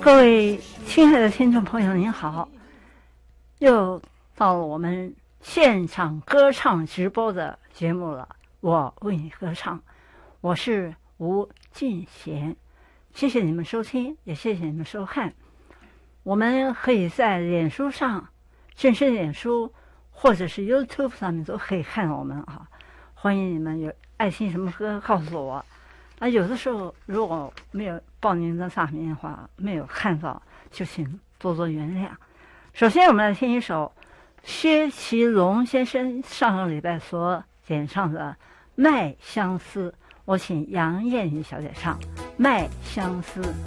各位亲爱的听众朋友，您好！又到了我们现场歌唱直播的节目了，我为你歌唱，我是吴俊贤，谢谢你们收听，也谢谢你们收看。我们可以在脸书上，正式脸书或者是 YouTube 上面都可以看我们啊，欢迎你们有爱听什么歌告诉我。有的时候如果没有报您的上面的话，没有看到，就请多多原谅。首先我们来听一首薛其龙先生上个礼拜所演唱的《麦相思》，我请杨艳妮小姐唱《麦相思》。